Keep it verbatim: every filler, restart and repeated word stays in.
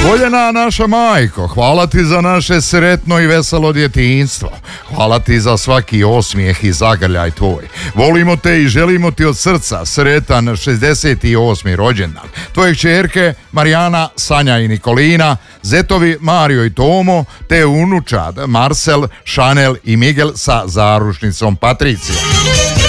Voljena naša majko, hvala ti za naše sretno i veselo djetinjstvo. Hvala ti za svaki osmijeh i zagrljaj tvoj. Volimo te i želimo ti od srca sretan šezdeset osmi rođendan. Tvoje kćerke Marijana, Sanja i Nikolina, zetovi Mario i Tomo, te unučad Marcel, Šanel i Miguel sa zaručnicom Patricijom.